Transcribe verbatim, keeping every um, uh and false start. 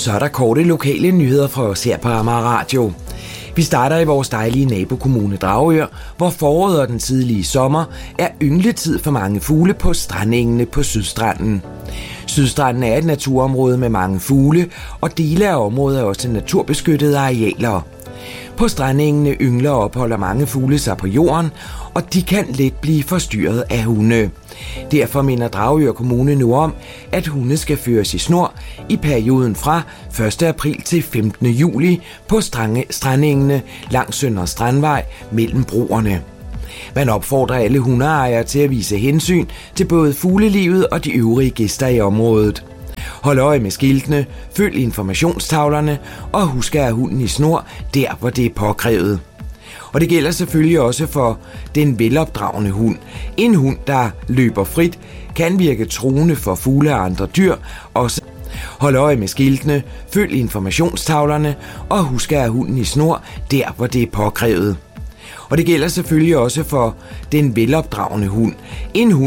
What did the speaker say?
Så er der korte lokale nyheder fra os her på Amager Radio. Vi starter i vores dejlige nabokommune Dragør, hvor foråret og den tidlige sommer er yngletid for mange fugle på strandengene på Sydstranden. Sydstranden er et naturområde med mange fugle, og dele af området er også naturbeskyttede arealer. På strandengene yngler og opholder mange fugle sig på jorden, og de kan let blive forstyrret af hunde. Derfor minder Dragør Kommune nu om, at hunde skal føres i snor i perioden fra første april til femtende juli på strandengene langs Søndre Strandvej mellem broerne. Man opfordrer alle hundeejere til at vise hensyn til både fuglelivet og de øvrige gæster i området. Hold øje med skiltene, følg informationstavlerne og husk at have hunden i snor der, hvor det er påkrævet. Og det gælder selvfølgelig også for den velopdragne hund. En hund, der løber frit, kan virke truende for fugle og andre dyr. Også hold øje med skiltene, følg informationstavlerne og husk at have hunden i snor der, hvor det er påkrævet. Og det gælder selvfølgelig også for den velopdragne hund. En hund